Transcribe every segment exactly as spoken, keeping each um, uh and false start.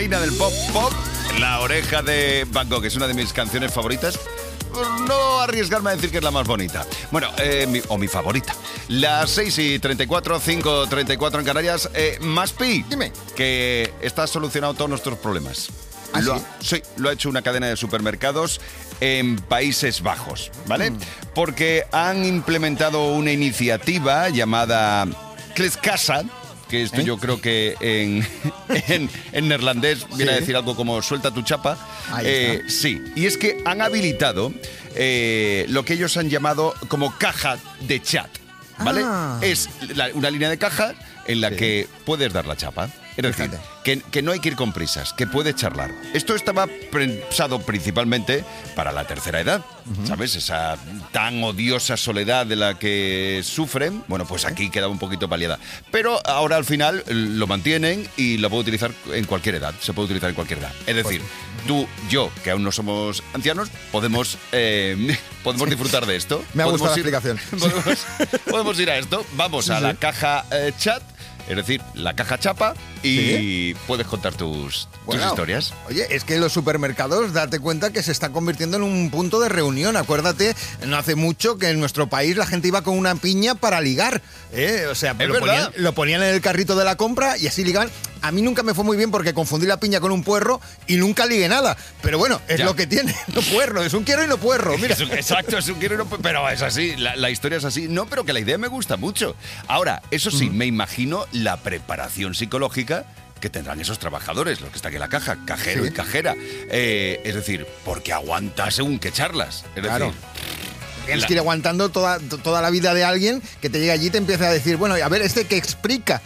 reina del pop pop, La Oreja de Van Gogh, que es una de mis canciones favoritas. Por no arriesgarme a decir que es la más bonita. Bueno, eh, mi, o mi favorita. Las seis y treinta y cuatro, cinco y treinta y cuatro en Canarias. Eh, Maspi, dime. Que está solucionado todos nuestros problemas. ¿Ah, lo, sí? sí, lo ha hecho una cadena de supermercados en Países Bajos, ¿vale? Mm. Porque han implementado una iniciativa llamada Kleskassa, que esto ¿Eh? yo creo que en, en, en neerlandés viene sí. a decir algo como suelta tu chapa. Ahí eh, está. Sí, y es que han habilitado eh, lo que ellos han llamado como caja de chat, ¿vale? Ah. Es la, una línea de caja en la sí. que puedes dar la chapa. Es decir, que, que no hay que ir con prisas, que puedes charlar. Esto estaba pensado principalmente para la tercera edad, uh-huh. ¿sabes? Esa tan odiosa soledad de la que sufren. Bueno, pues aquí queda un poquito paliada. Pero ahora al final lo mantienen y lo puedo utilizar en cualquier edad. Se puede utilizar en cualquier edad. Es decir, tú, yo, que aún no somos ancianos, podemos, eh, podemos sí. disfrutar de esto. Me ha gustado ir, la explicación. Podemos, podemos ir a esto. Vamos sí, a sí. la caja eh, chat. Es decir, la caja chapa y ¿Sí? puedes contar tus, bueno, tus historias. Oye, es que los supermercados, date cuenta que se están convirtiendo en un punto de reunión. Acuérdate, no hace mucho que en nuestro país la gente iba con una piña para ligar. ¿eh? O sea, lo ponían, lo ponían en el carrito de la compra y así ligaban. A mí nunca me fue muy bien porque confundí la piña con un puerro y nunca ligué nada. Pero bueno, es ya. lo que tiene. No puerro, es un quiero y no puerro. Mira. Es un, exacto, es un quiero y no puerro. Pero es así, la, la historia es así. No, pero que la idea me gusta mucho. Ahora, eso sí, mm. me imagino la preparación psicológica que tendrán esos trabajadores, los que están en la caja, cajero ¿Sí? y cajera. Eh, es decir, porque aguanta según qué charlas. Es claro. decir... Tienes la... que ir aguantando toda, toda la vida de alguien que te llega allí y te empieza a decir, bueno, a ver, este que explica.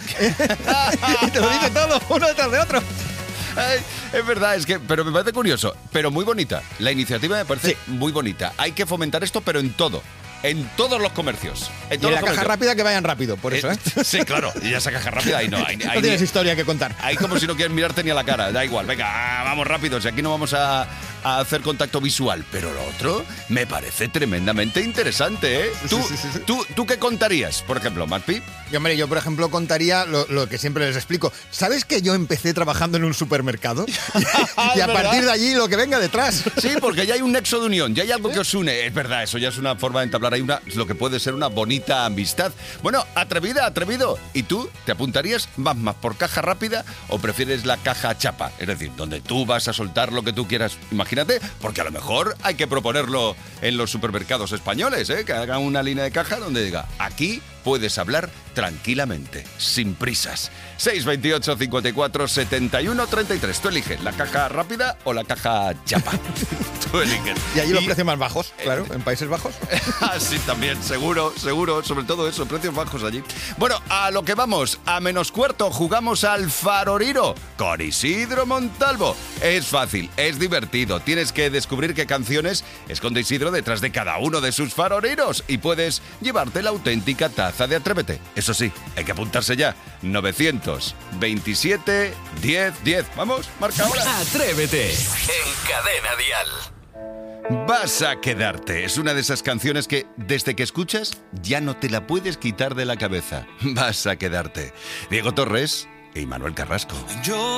Y te lo dice todo, uno detrás de otro. Ay, es verdad, es que, pero me parece curioso, pero muy bonita. La iniciativa me parece sí. muy bonita. Hay que fomentar esto, pero en todo. En todos los comercios. En y en la caja rápida que vayan rápido, por eso, ¿eh? Sí, claro. Y esa caja rápida ahí no. Ahí, no ahí, tienes historia que contar. Ahí como si no quieres mirarte ni a la cara. Da igual, venga, vamos rápido. Si aquí no vamos a, a hacer contacto visual. Pero lo otro me parece tremendamente interesante, ¿eh? ¿Tú, sí, sí, sí. ¿tú, ¿Tú qué contarías, por ejemplo, Marpi? Yo, hombre, yo, por ejemplo, contaría lo, lo que siempre les explico. ¿Sabes que yo empecé trabajando en un supermercado? Y a partir de allí lo que venga detrás. Sí, porque ya hay un nexo de unión, ya hay algo que os une. Es verdad, eso ya es una forma de entablar ahí una, lo que puede de ser una bonita amistad. Bueno, atrevida, atrevido. ¿Y tú te apuntarías? ¿Vas más por caja rápida o prefieres la caja chapa? Es decir, donde tú vas a soltar lo que tú quieras. Imagínate, porque a lo mejor hay que proponerlo en los supermercados españoles, ¿eh? Que hagan una línea de caja donde diga, aquí puedes hablar tranquilamente, sin prisas. seis veintiocho, cincuenta y cuatro, setenta y uno, treinta y tres. Tú eliges la caja rápida o la caja chapa. Tú eliges. Y allí los y, precios más bajos, claro, eh, en Países Bajos. Sí, también, seguro, seguro. Sobre todo eso, precios bajos allí. Bueno, a lo que vamos. A menos cuarto jugamos al Faroriro con Isidro Montalvo. Es fácil, es divertido. Tienes que descubrir qué canciones esconde Isidro detrás de cada uno de sus faroriros y puedes llevarte la auténtica taza de Atrévete. Eso sí, hay que apuntarse ya. novecientos veintisiete, diez, diez. Vamos, marca ahora. Atrévete en Cadena Dial. Vas a quedarte. Es una de esas canciones que, desde que escuchas, ya no te la puedes quitar de la cabeza. Vas a quedarte. Diego Torres y Manuel Carrasco. Yo